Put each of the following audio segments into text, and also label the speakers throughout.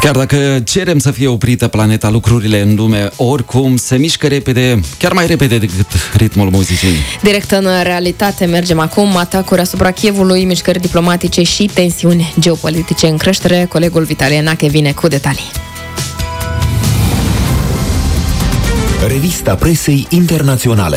Speaker 1: Chiar dacă cerem să fie oprită planeta, lucrurile în lume oricum se mișcă repede, chiar mai repede decât ritmul muzicii.
Speaker 2: Direct în realitate mergem acum. Atacuri asupra Kievului, mișcări diplomatice și tensiuni geopolitice în creștere. Colegul Vitalie Enache vine cu detalii.
Speaker 3: Revista presei internaționale.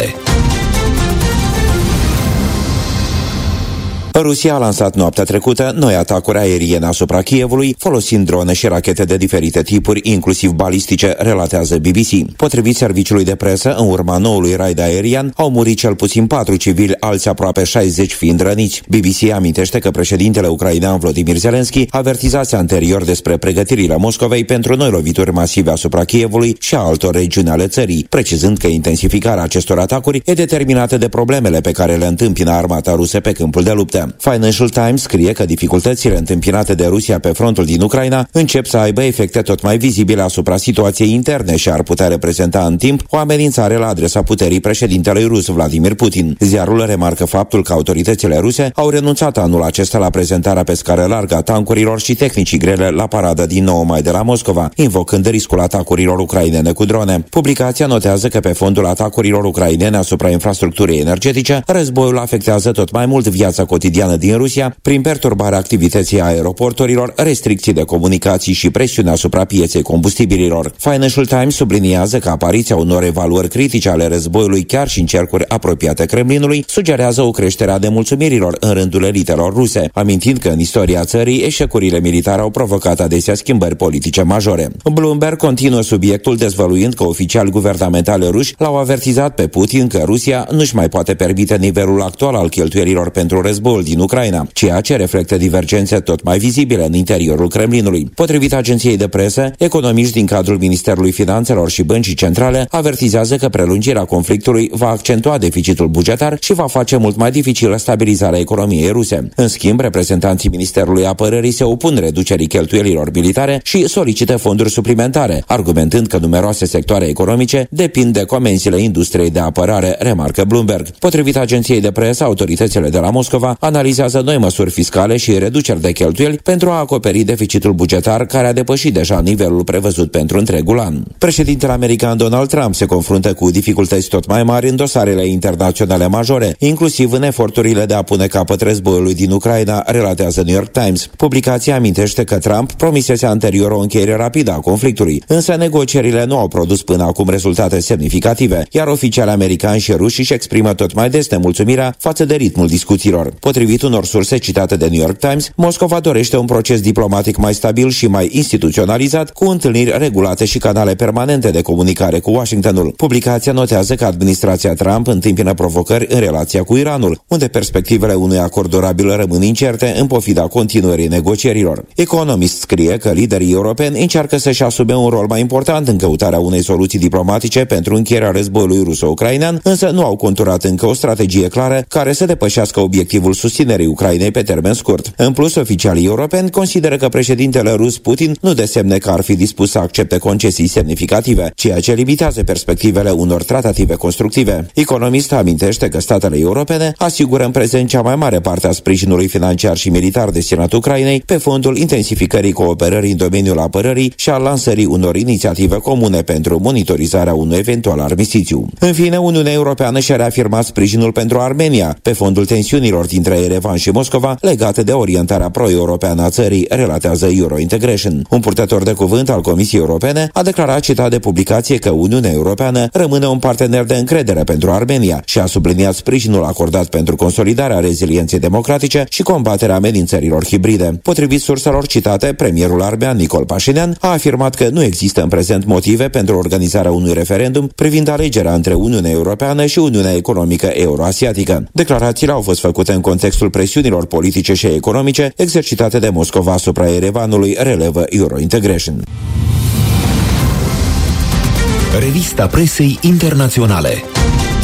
Speaker 3: Rusia a lansat noaptea trecută noi atacuri aeriene asupra Kievului, folosind drone și rachete de diferite tipuri, inclusiv balistice, relatează BBC. Potrivit serviciului de presă, în urma noului raid aerian, au murit cel puțin 4 civili, alți aproape 60 fiind răniți. BBC amintește că președintele ucrainean Volodymyr Zelensky avertizase anterior despre pregătirile Moscovei pentru noi lovituri masive asupra Kievului și a altor regiuni ale țării, precizând că intensificarea acestor atacuri e determinată de problemele pe care le întâmpină armata rusă pe câmpul de luptă. Financial Times scrie că dificultățile întâmpinate de Rusia pe frontul din Ucraina încep să aibă efecte tot mai vizibile asupra situației interne și ar putea reprezenta în timp o amenințare la adresa puterii președintelui rus Vladimir Putin. Ziarul remarcă faptul că autoritățile ruse au renunțat anul acesta la prezentarea pe scară largă a tancurilor și tehnicii grele la parada din 9 mai de la Moscova, invocând riscul atacurilor ucrainene cu drone. Publicația notează că pe fondul atacurilor ucrainene asupra infrastructurii energetice, războiul afectează tot mai mult viața cotidiană din Rusia prin perturbarea activității aeroporturilor, restricții de comunicații și presiune asupra pieței combustibililor. Financial Times subliniază că apariția unor evaluări critice ale războiului chiar și în cercuri apropiate Kremlinului sugerează o creștere a nemulțumirilor în rândul elitelor ruse, amintind că în istoria țării eșecurile militare au provocat adesea schimbări politice majore. Bloomberg continuă subiectul dezvăluind că oficiali guvernamentali ruși l-au avertizat pe Putin că Rusia nu-și mai poate permite nivelul actual al cheltuielilor pentru războiul din Ucraina, ceea ce reflectă divergențe tot mai vizibile în interiorul Kremlinului. Potrivit agenției de presă, economiști din cadrul Ministerului Finanțelor și Băncii Centrale avertizează că prelungirea conflictului va accentua deficitul bugetar și va face mult mai dificilă stabilizarea economiei ruse. În schimb, reprezentanții Ministerului Apărării se opun reducerii cheltuielilor militare și solicită fonduri suplimentare, argumentând că numeroase sectoare economice depind de comenzile industriei de apărare, remarcă Bloomberg. Potrivit agenției de presă, autoritățile de la Moscova analizează noi măsuri fiscale și reduceri de cheltuieli pentru a acoperi deficitul bugetar care a depășit deja nivelul prevăzut pentru întregul an. Președintele american Donald Trump se confruntă cu dificultăți tot mai mari în dosarele internaționale majore, inclusiv în eforturile de a pune capăt războiului din Ucraina, relatează New York Times. Publicația amintește că Trump promisese anterior o încheiere rapidă a conflictului, însă negocierile nu au produs până acum rezultate semnificative, iar oficiali americani și ruși își exprimă tot mai des nemulțumirea față de ritmul discuțiilor. Potrivit unor surse citate de New York Times, Moscova dorește un proces diplomatic mai stabil și mai instituționalizat, cu întâlniri regulate și canale permanente de comunicare cu Washingtonul. Publicația notează că administrația Trump întâmpină provocări în relația cu Iranul, unde perspectivele unui acord durabil rămân incerte în pofida continuării negocierilor. Economist scrie că liderii europeni încearcă să-și asume un rol mai important în căutarea unei soluții diplomatice pentru încheierea războiului ruso-ucrainean, însă nu au conturat încă o strategie clară care să depășească obiectivul susținerii Ucrainei pe termen scurt. În plus, oficialii europeni consideră că președintele rus Putin nu desemne că ar fi dispus să accepte concesii semnificative, ceea ce limitează perspectivele unor tratative constructive. Economist amintește că statele europene asigură în prezent cea mai mare parte a sprijinului financiar și militar destinat Ucrainei pe fondul intensificării cooperării în domeniul apărării și al lansării unor inițiative comune pentru monitorizarea unui eventual armistițiu. În fine, Uniunea Europeană și-a reafirmat sprijinul pentru Armenia pe fondul tensiunilor dintre Erevan și Moscova legate de orientarea pro-europeană a țării, relatează Eurointegration. Un purtător de cuvânt al Comisiei Europene a declarat, citat de publicație, că Uniunea Europeană rămâne un partener de încredere pentru Armenia și a subliniat sprijinul acordat pentru consolidarea rezilienței democratice și combaterea amenințărilor hibride. Potrivit surselor citate, premierul armean Nicol Pașinian a afirmat că nu există în prezent motive pentru organizarea unui referendum privind alegerea între Uniunea Europeană și Uniunea Economică Euroasiatică. Declarațiile au fost făcute în contextul presiunilor politice și economice exercitate de Moscova asupra Erevanului, relevă Eurointegration. Revista presei internaționale.